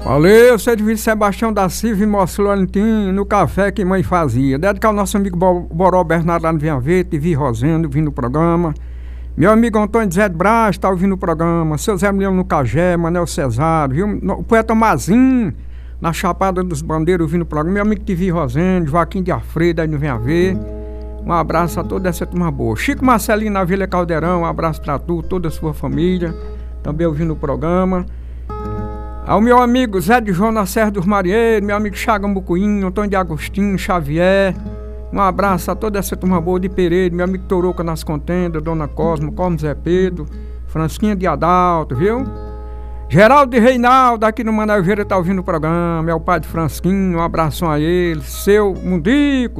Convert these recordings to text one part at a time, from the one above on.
Valeu, Serviço Sebastião da Silva e Moço Florentim, no café que mãe fazia. Dedicar ao nosso amigo Boró Bernardo lá no Vinha Verde, Vi Rosendo, vindo no programa. Meu amigo Antônio Zé de Brás está ouvindo o programa. Seu Zé Milhão no Cagé, Manel Cesário, viu? O poeta Mazinho, na Chapada dos Bandeiros, ouvindo o programa. Meu amigo Tivi Rosendo, Joaquim de Alfredo, aí no Vinha Verde. Um abraço a toda essa turma boa. Chico Marcelinho na Vila Caldeirão, um abraço para tu, toda a sua família, também ouvindo o programa. Ao meu amigo Zé de João na Serra dos Marieiros, meu amigo Chaga Mucuinho, Antônio de Agostinho, Xavier. Um abraço a toda essa turma boa de Pereira, meu amigo Torouca nas Contendas, Dona Cosmo Zé Pedro, Fransquinha de Adalto, viu? Geraldo de Reinaldo, aqui no Manaveira, tá ouvindo o programa, é o pai de Fransquinho, um abração a ele. Seu Mundico,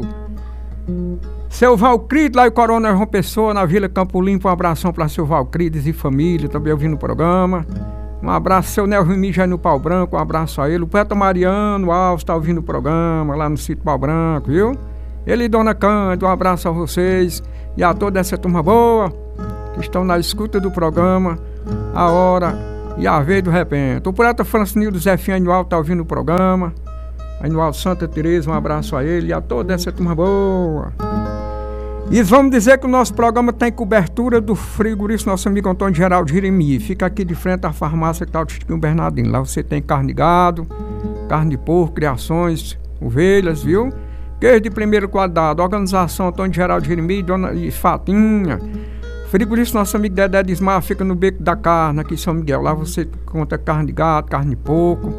seu Valcrides, lá em Coronel João Pessoa, na Vila Campo Limpo, um abração para seu Valcrides e família, também ouvindo o programa. Um abraço, seu Nelvio Mija aí no Pau Branco, um abraço a ele. O poeta Mariano Alves está ouvindo o programa lá no sítio Pau Branco, viu? Ele e Dona Cândida, um abraço a vocês e a toda essa turma boa que estão na escuta do programa, a hora e a vez do repente. O poeta Francinildo Zefinho Anual está ouvindo o programa. Anual Santa Teresa, um abraço a ele e a toda essa turma boa. E vamos dizer que o nosso programa tem cobertura do frigorífico nosso amigo Antônio Geraldo Jeremias. Fica aqui de frente à farmácia que está o Tiquinho Bernardino. Lá você tem carne de gado, carne de porco, criações, ovelhas, viu? Queijo de primeira qualidade, organização Antônio Geraldo Jeremias, Dona e Fatinha. Frigorífico nosso amigo Dedé Desmar fica no Beco da Carne, aqui em São Miguel. Lá você conta carne de gado, carne de porco.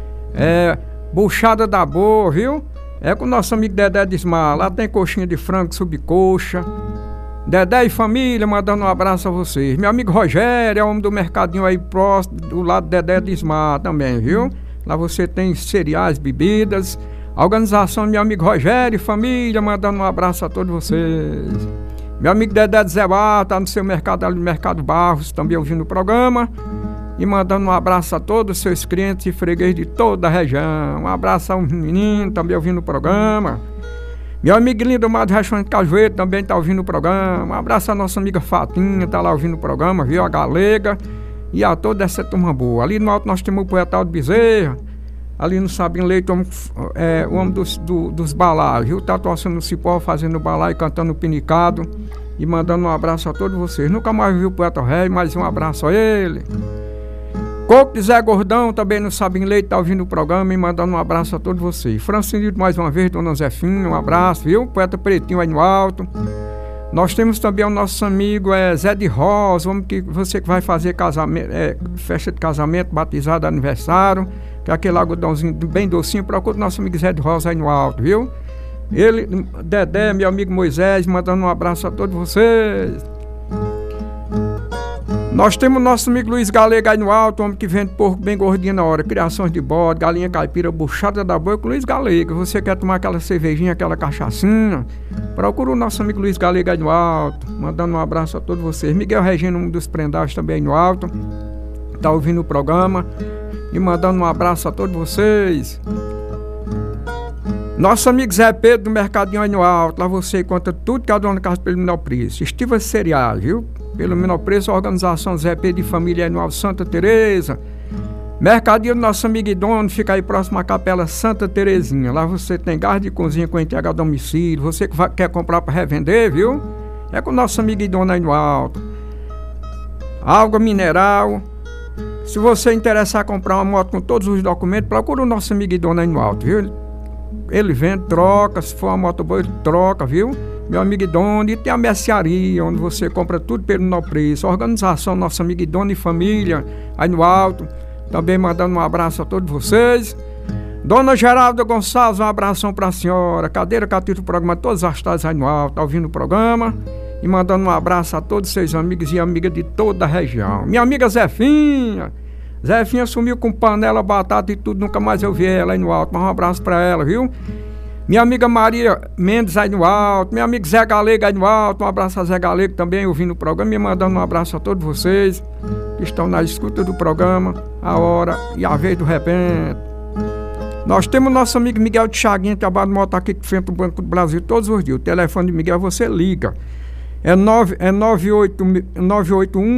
Buchada da boa, viu? É com o nosso amigo Dedé Desmar. Lá tem coxinha de frango, subcoxa. Dedé e família, mandando um abraço a vocês. Meu amigo Rogério, é homem do mercadinho aí próximo, do lado de Dedé Desmar também, viu? Lá você tem cereais, bebidas. A organização do meu amigo Rogério e família, mandando um abraço a todos vocês. Meu amigo Dedé de Zé Bar, tá no seu mercado ali no Mercado Barros, também ouvindo o programa. E mandando um abraço a todos os seus clientes e fregueses de toda a região. Um abraço a um menino também ouvindo o programa. Meu amigo lindo Mar do Restaurante Cajueiro também está ouvindo o programa. Um abraço a nossa amiga Fatinha, está lá ouvindo o programa, viu? A Galega e a toda essa turma boa. Ali no alto nós temos o poeta Aldo Bezerra. Ali no Sabino Leite, o homem dos balaios, viu? Tá torcendo no cipó, fazendo balaio, cantando pinicado. E mandando um abraço a todos vocês. Nunca mais vi o poeta Rei, mas um abraço a ele. Coco de Zé Gordão, também no Sabino Leite, tá ouvindo o programa e mandando um abraço a todos vocês. Francinildo, mais uma vez, Dona Zefinha, um abraço, viu? Poeta Pretinho aí no alto. Nós temos também o nosso amigo Zé de Rosa, você que vai fazer casamento, festa de casamento, batizado, aniversário, que é aquele algodãozinho bem docinho, procura o nosso amigo Zé de Rosa aí no alto, viu? Ele, Dedé, meu amigo Moisés, mandando um abraço a todos vocês. Nós temos o nosso amigo Luiz Galega aí no alto, homem que vende porco bem gordinho na hora, criações de bode, galinha caipira, buchada da boi com Luiz Galega. Você quer tomar aquela cervejinha, aquela cachaçinha? Procura o nosso amigo Luiz Galega aí no alto, mandando um abraço a todos vocês. Miguel Regino, um dos prendados também aí no alto, tá ouvindo o programa e mandando um abraço a todos vocês. Nosso amigo Zé Pedro do Mercadinho aí no alto, lá você encontra tudo que a dona casa pelo menor preço. Estiva cereais, viu? Pelo menor preço, a organização Zé Pedro de Família Anual Santa Teresa. Mercadinho do nosso amigo e dono, fica aí próximo à Capela Santa Terezinha. Lá você tem gás de cozinha com entrega a domicílio. Você que quer comprar para revender, viu? É com o nosso amigo e dono aí no alto. Água mineral. Se você interessar em comprar uma moto com todos os documentos, procura o nosso amigo e dono aí no alto, viu? Ele vende, troca, se for uma moto boa, ele troca, viu? Meu amigo Idono, e tem a mercearia, onde você compra tudo pelo menor preço. A organização Nosso Amigo Idono e Família, aí no alto. Também mandando um abraço a todos vocês. Dona Geralda Gonçalves, um abração para a senhora. Cadeira Catito do programa, todas as tardes aí no alto, tá ouvindo o programa. E mandando um abraço a todos os seus amigos e amigas de toda a região. Minha amiga Zefinha. Zefinha sumiu com panela, batata e tudo, nunca mais eu vi ela aí no alto. Mas um abraço para ela, viu? Minha amiga Maria Mendes aí no alto, meu amigo Zé Galego aí no alto, um abraço a Zé Galego também ouvindo o programa e mandando um abraço a todos vocês que estão na escuta do programa, a hora e a vez do repente. Nós temos nosso amigo Miguel de Chaguinha, que trabalha no moto aqui de frente do Banco do Brasil todos os dias. O telefone de Miguel você liga, é 981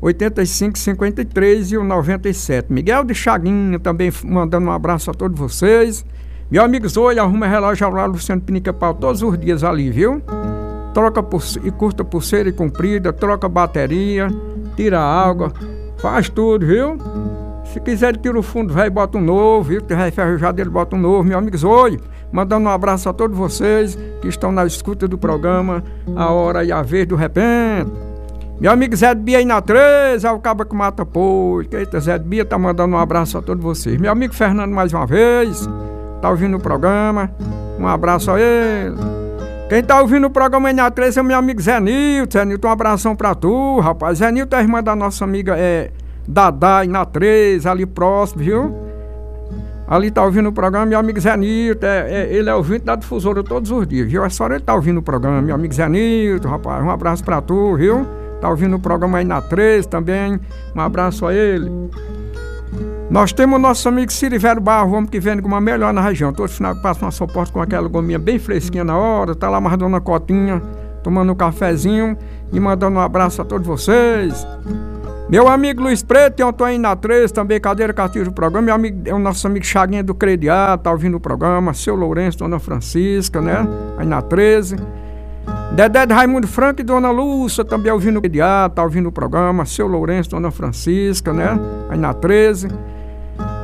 8553 e o 97. Miguel de Chaguinha também mandando um abraço a todos vocês. Meu amigo Zoe, arruma relógio ao Luciano Pinica-Pau todos os dias ali, viu? Troca e curta pulseira e comprida, troca bateria, tira água, faz tudo, viu? Se quiser ele tira o fundo velho, bota um novo, viu? Se tiver enferrujado ele bota um novo. Meu amigo Zoe, mandando um abraço a todos vocês que estão na escuta do programa A Hora e a Vez do Repente. Meu amigo Zé de Bia aí na 13, é o cabo que mata pois. Eita, Zé de Bia tá mandando um abraço a todos vocês. Meu amigo Fernando mais uma vez, tá ouvindo o programa, um abraço a ele. Quem tá ouvindo o programa aí na 13 é o meu amigo Zé Nilton. Zé Nilton, um abração pra tu, rapaz. Zé Nilton é irmã da nossa amiga Dadá na 13, ali próximo, viu? Ali tá ouvindo o programa, meu amigo Zé Nilton, ele é ouvinte da difusora todos os dias, viu? É só ele tá ouvindo o programa, meu amigo Zé Nilton, rapaz, um abraço pra tu, viu? Tá ouvindo o programa aí na 13 também, um abraço a ele. Nós temos o nosso amigo Sirivério Barro, homem que vende goma melhor na região. Todo final que passa uma suporte com aquela gominha bem fresquinha na hora, tá lá mais dona Cotinha, tomando um cafezinho e mandando um abraço a todos vocês. Meu amigo Luiz Preto, eu tô aí na 13 também, cadeira cativa do programa. Meu amigo, é o nosso amigo Chaguinha do Crediário, tá ouvindo o programa. Seu Lourenço, dona Francisca, né? Aí na 13. Dedé de Raimundo Franco e dona Lúcia também ouvindo o Crediário, tá ouvindo o programa. Seu Lourenço, dona Francisca, né? Aí na 13.